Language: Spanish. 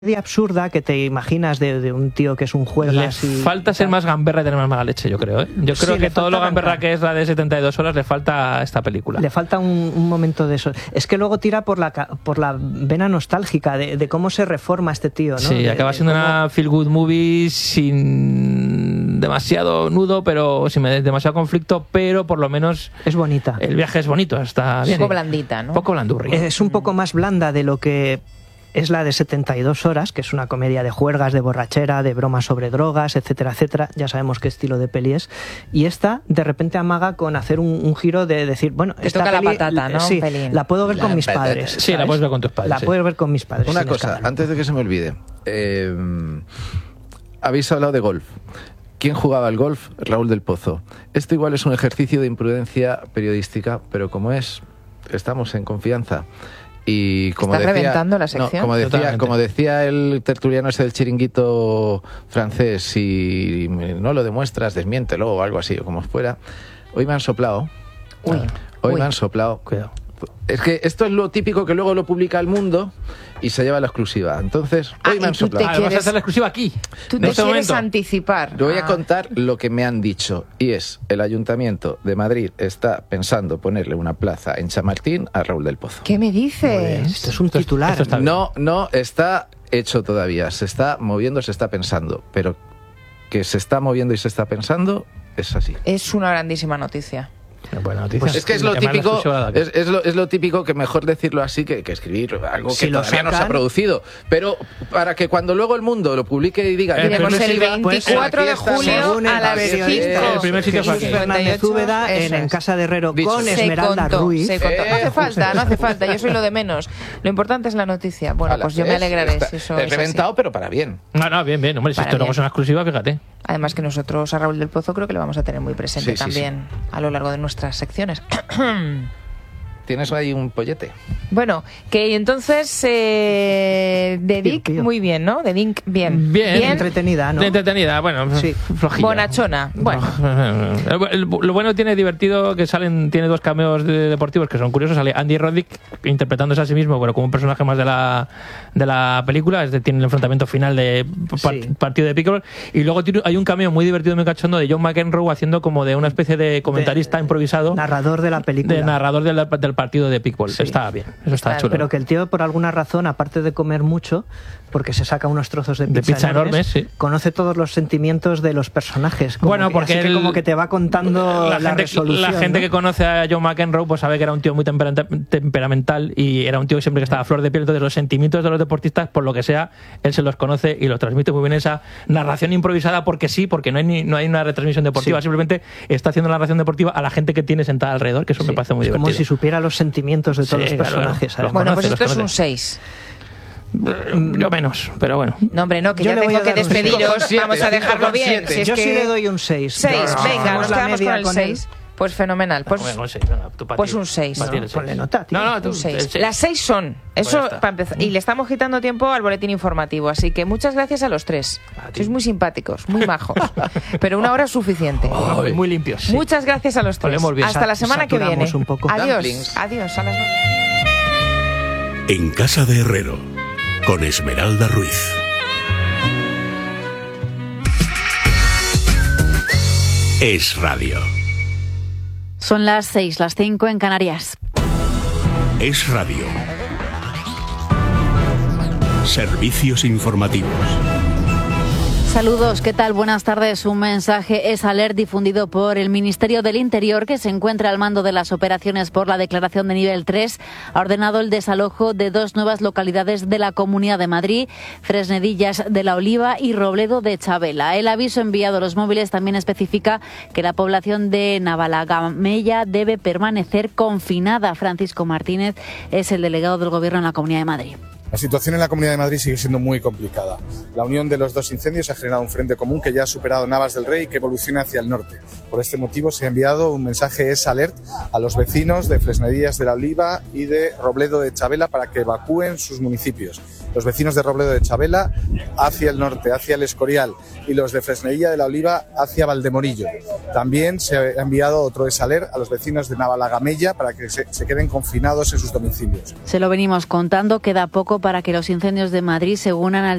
absurda que te imaginas de un tío que es un juegas. Le falta ser más gamberra y tener más mala leche, yo creo. Yo creo que todo lo gamberra que es la de 72 horas le falta a esta película. Le falta un momento de eso. Es que luego tira por la vena nostálgica de cómo se reforma este tío, ¿no? Sí, acaba siendo una feel good movie sin demasiado nudo, pero sin demasiado conflicto, pero por lo menos es bonita. El viaje es bonito, está bien. Un poco blandita, ¿no? Poco blandurri. Es un poco más blanda de lo que es la de 72 horas, que es una comedia de juergas, de borrachera, de bromas sobre drogas, etcétera, etcétera. Ya sabemos qué estilo de peli es. Y esta, de repente, amaga con hacer un giro de decir, bueno, te esta toca peli, la patata, ¿no? Sí, la puedo ver con mis patata. padres. Sí, ¿sabes? la puedes ver con tus padres. La puedes ver con mis padres. Una cosa, antes de que se me olvide. Habéis hablado de golf. ¿Quién jugaba al golf? Raúl del Pozo. Esto igual es un ejercicio de imprudencia periodística, pero como estamos en confianza y como ¿Estás reventando la sección? Como decía el tertuliano ese del chiringuito francés, si no lo demuestras, desmiéntelo o algo así, o como fuera. Hoy me han soplado. Me han soplado. Cuidado. Es que esto es lo típico que luego lo publica El Mundo y se lleva la exclusiva. Entonces, hoy me han soplado. Vas a hacer la exclusiva aquí. Tú te quieres anticipar. Te voy a contar lo que me han dicho. Y es, el Ayuntamiento de Madrid está pensando ponerle una plaza en Chamartín a Raúl del Pozo. ¿Qué me dices? Esto es un titular. No está hecho todavía. Se está moviendo, se está pensando. Pero que se está moviendo y se está pensando, es así. Es una grandísima noticia. Buena noticia. Pues es que es lo típico, es lo típico que mejor decirlo así que escribir algo que todavía no se ha producido. Pero para que cuando luego El Mundo lo publique y diga... Tenemos el 24 de julio a las 5. El primer sitio fue aquí. Fernández Úbeda en Casa de Herrero con Esmeralda Ruiz. No hace falta, yo soy lo de menos. Lo importante es la noticia. Bueno, pues yo me alegraré si eso es reventado, así. pero para bien. No, bien. Hombre, si esto luego es una exclusiva, fíjate. Además que nosotros a Raúl del Pozo creo que lo vamos a tener muy presente también a lo largo de nuestras secciones. ¿Tienes ahí un pollete? Bueno, que entonces de Dick muy bien, ¿no? De Dick bien. Bien entretenida, ¿no? Entretenida, bueno, sí. Flojilla. Bonachona, bueno. Lo bueno tiene divertido que tiene dos cameos deportivos que son curiosos. Sale Andy Roddick interpretándose a sí mismo, pero como un personaje más de la película, tiene el enfrentamiento final de partido de pickleball. Y luego hay un cameo muy divertido, muy cachondo de John McEnroe haciendo como de una especie de comentarista improvisado. Narrador de la película. De narrador del partido de pickleball. Sí. Está bien, eso está chulo. Pero que el tío, por alguna razón, aparte de comer mucho, porque se saca unos trozos de pizza enormes, conoce todos los sentimientos de los personajes. Porque como que te va contando la resolución. La gente que conoce a John McEnroe pues sabe que era un tío muy temperamental y era un tío siempre que estaba a flor de piel. Entonces los sentimientos de los deportistas, por lo que sea, él se los conoce y los transmite muy bien. Esa narración improvisada porque no hay una retransmisión deportiva, simplemente está haciendo la narración deportiva a la gente que tiene sentada alrededor, que eso me parece muy divertido. Como si supiera los sentimientos de todos los personajes. Bueno, pues esto es un 6. Yo menos, pero bueno. No, hombre, no, que yo ya tengo que despediros. Vamos a dejarlo bien. Si yo sí le doy un 6. 6, venga, nos quedamos con el 6. Pues fenomenal. Pues un 6. Ponle nota, tío. No, un 6. Las 6 son. Eso para empezar. Y le estamos quitando tiempo al boletín informativo. Así que muchas gracias a los tres. Sois muy simpáticos, muy majos. Pero una hora es suficiente. Muy limpios. Sí. Muchas gracias a los tres. Hasta la semana que viene. Adiós. Adiós. A las... En Casa de Herrero, con Esmeralda Ruiz. Es Radio. Son las 6, las 5 en Canarias. Es Radio. Servicios informativos. Saludos, ¿qué tal? Buenas tardes. Un mensaje es alert difundido por el Ministerio del Interior, que se encuentra al mando de las operaciones por la declaración de nivel 3. Ha ordenado el desalojo de 2 nuevas localidades de la Comunidad de Madrid, Fresnedillas de la Oliva y Robledo de Chabela. El aviso enviado a los móviles también especifica que la población de Navalagamella debe permanecer confinada. Francisco Martínez es el delegado del Gobierno en la Comunidad de Madrid. La situación en la Comunidad de Madrid sigue siendo muy complicada. La unión de los dos incendios ha generado un frente común que ya ha superado Navas del Rey y que evoluciona hacia el norte. Por este motivo se ha enviado un mensaje alert a los vecinos de Fresnedillas de la Oliva y de Robledo de Chabela para que evacúen sus municipios. Los vecinos de Robledo de Chabela hacia el norte, hacia el Escorial, y los de Fresnedilla de la Oliva hacia Valdemorillo. También se ha enviado otro desaler a los vecinos de Navalagamella para que se queden confinados en sus domicilios. Se lo venimos contando, queda poco para que los incendios de Madrid se unan al